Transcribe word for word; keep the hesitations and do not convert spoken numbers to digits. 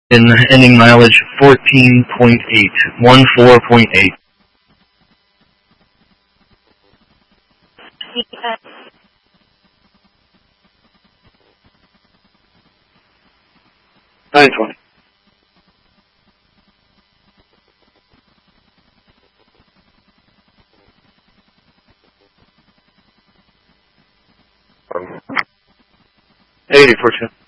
in ending mileage fourteen point eight, fourteen point eight. nine twenty. eighty for two.